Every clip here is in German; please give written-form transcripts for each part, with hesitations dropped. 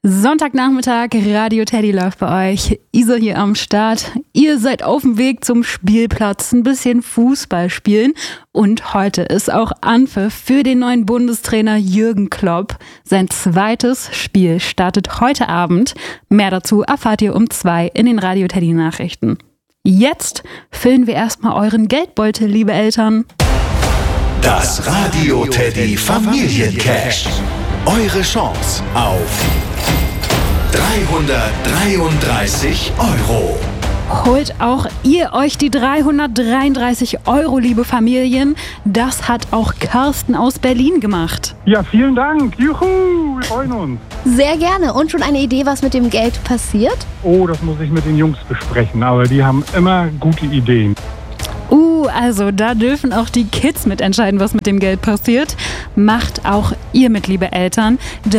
Sonntagnachmittag, Radio Teddy läuft bei euch. Isa hier am Start. Ihr seid auf dem Weg zum Spielplatz, ein bisschen Fußball spielen. Und heute ist auch Anpfiff für den neuen Bundestrainer Jürgen Klopp. Sein zweites Spiel startet heute Abend. Mehr dazu erfahrt ihr um 2 in den Radio Teddy Nachrichten. Jetzt füllen wir erstmal euren Geldbeutel, liebe Eltern. Das Radio Teddy Familiencash. Eure Chance auf 333 €. Holt auch ihr euch die 333 €, liebe Familien. Das hat auch Carsten aus Berlin gemacht. Ja, vielen Dank. Juhu, wir freuen uns. Sehr gerne. Und schon eine Idee, was mit dem Geld passiert? Oh, das muss ich mit den Jungs besprechen, aber die haben immer gute Ideen. Also da dürfen auch die Kids mitentscheiden, was mit dem Geld passiert. Macht auch ihr mit, liebe Eltern.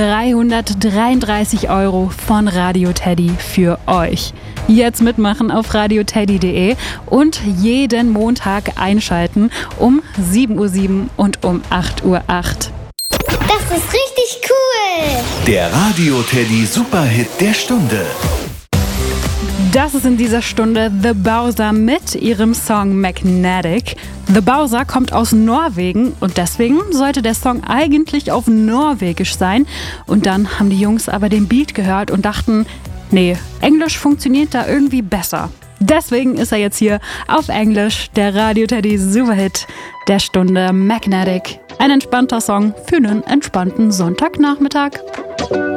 333 € von Radio Teddy für euch. Jetzt mitmachen auf radioteddy.de und jeden Montag einschalten um 7:07 Uhr und um 8:08 Uhr. Das ist richtig cool! Der Radio Teddy Superhit der Stunde. Das ist in dieser Stunde The Bowser mit ihrem Song Magnetic. The Bowser kommt aus Norwegen und deswegen sollte der Song eigentlich auf Norwegisch sein. Und dann haben die Jungs aber den Beat gehört und dachten, nee, Englisch funktioniert da irgendwie besser. Deswegen ist er jetzt hier auf Englisch, der Radio Teddy Superhit der Stunde Magnetic. Ein entspannter Song für einen entspannten Sonntagnachmittag.